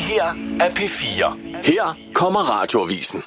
her er P4. Her kommer Radioavisen.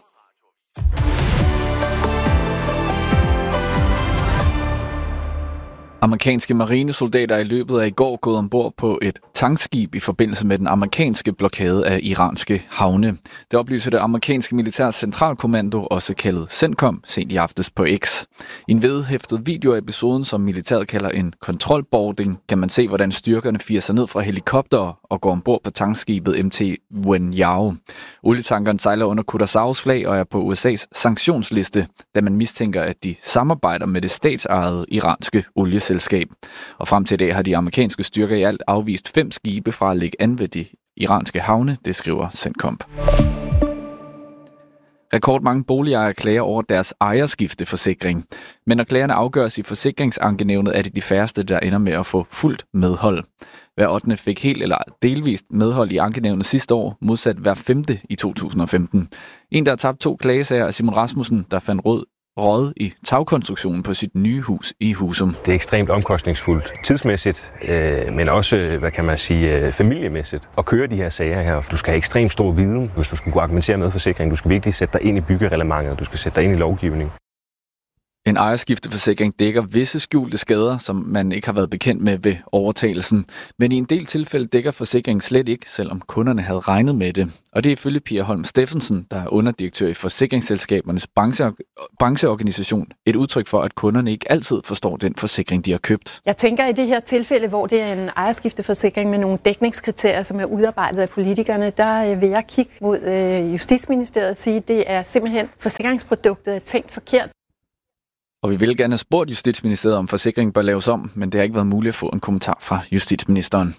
Amerikanske marinesoldater er i løbet af i går gået ombord på et tankskib i forbindelse med den amerikanske blokade af iranske havne. Det oplyser det amerikanske militærs centralkommando, også kaldet CENTCOM, sent i aftes på X. I en vedhæftet video af episoden, som militæret kalder en kontrolboarding, kan man se, hvordan styrkerne firer sig ned fra helikoptere og går ombord på tankskibet MT Wen Yao. Olietankeren sejler under Curaçaos flag og er på USA's sanktionsliste, da man mistænker, at de samarbejder med det statsejede iranske olieselskab. Og frem til i dag har de amerikanske styrker i alt afvist 5 skibe fra at lægge an ved de iranske havne, det skriver CENTCOM. Rekordmange boligejere klager over deres ejerskifteforsikring. Men når klagerne afgøres i forsikringsankenævnet, er det de færreste, der ender med at få fuldt medhold. Hver 8. fik helt eller delvist medhold i ankenævnet sidste år, modsat hver 5. i 2015. En, der har tabt 2 klagesager, er Simon Rasmussen, der fandt råd i tagkonstruktionen på sit nye hus i Husum. Det er ekstremt omkostningsfuldt tidsmæssigt, men også, familiemæssigt at køre de her sager her. Du skal have ekstremt stor viden, hvis du skal kunne argumentere med forsikring. Du skal virkelig sætte dig ind i byggereglementet, du skal sætte dig ind i lovgivning. En ejerskifteforsikring dækker visse skjulte skader, som man ikke har været bekendt med ved overtagelsen. Men i en del tilfælde dækker forsikringen slet ikke, selvom kunderne havde regnet med det. Og det er ifølge Pia Holm Steffensen, der er underdirektør i Forsikringsselskabernes brancheorganisation, et udtryk for, at kunderne ikke altid forstår den forsikring, de har købt. Jeg tænker i det her tilfælde, hvor det er en ejerskifteforsikring med nogle dækningskriterier, som er udarbejdet af politikerne, der vil jeg kigge mod Justitsministeriet og sige, at det er simpelthen forsikringsproduktet er tænkt forkert. Og vi vil gerne have spurgt Justitsministeriet, om forsikringen bør laves om, men det har ikke været muligt at få en kommentar fra justitsministeren.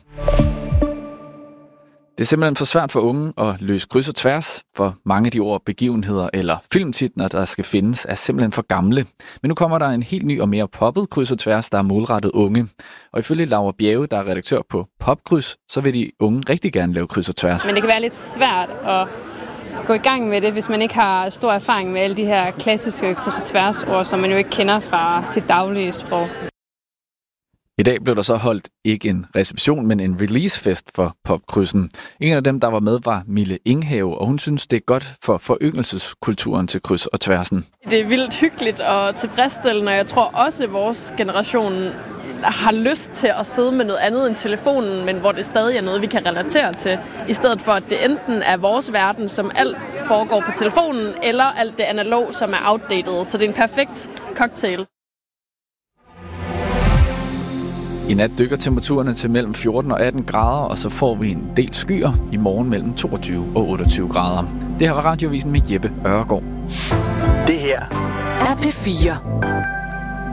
Det er simpelthen for svært for unge at løse kryds og tværs, for mange af de ord, begivenheder eller filmtitler, der skal findes, er simpelthen for gamle. Men nu kommer der en helt ny og mere poppet kryds og tværs, der er målrettet unge. Og ifølge Laura Bjerge, der er redaktør på Popkryds, så vil de unge rigtig gerne lave kryds og tværs. Men det kan være lidt svært at gå i gang med det, hvis man ikke har stor erfaring med alle de her klassiske kryds- og tværsord, som man jo ikke kender fra sit daglige sprog. I dag blev der så holdt ikke en reception, men en releasefest for Popkrydsen. En af dem, der var med, var Mille Inghave, og hun synes, det er godt for foryngelseskulturen til kryds og tværsen. Det er vildt hyggeligt og tilfredsstillende, og jeg tror også, at vores generation har lyst til at sidde med noget andet end telefonen, men hvor det stadig er noget, vi kan relatere til, i stedet for, at det enten er vores verden, som alt foregår på telefonen, eller alt det analog, som er outdated. Så det er en perfekt cocktail. I nat dykker temperaturerne til mellem 14 og 18 grader, og så får vi en del skyer i morgen mellem 22 og 28 grader. Det her var Radioavisen med Jeppe Ørgaard. Det her er P4.